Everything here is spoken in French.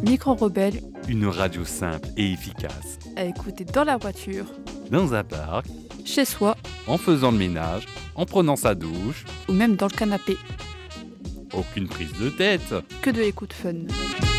Micro Rebelle, Une radio simple et efficace. à écouter dans la voiture, Dans un parc, chez soi en faisant le ménage, en prenant sa douche. ou même dans le canapé. Aucune prise de tête. Que de l'écoute fun.